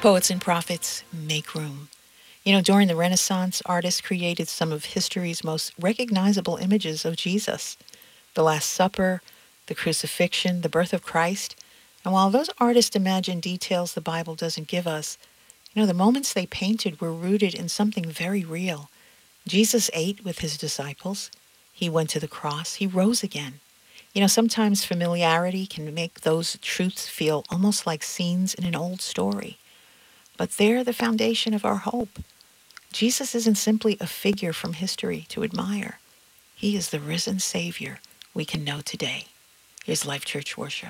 Poets and prophets, make room. During the Renaissance, artists created some of history's most recognizable images of Jesus: the Last Supper, the crucifixion, the birth of Christ. And while those artists imagined details the Bible doesn't give us, the moments they painted were rooted in something very real. Jesus ate with his disciples. He went to the cross. He rose again. Sometimes familiarity can make those truths feel almost like scenes in an old story. But they're the foundation of our hope. Jesus isn't simply a figure from history to admire. He is the risen Savior we can know today. Here's Life Church Worship.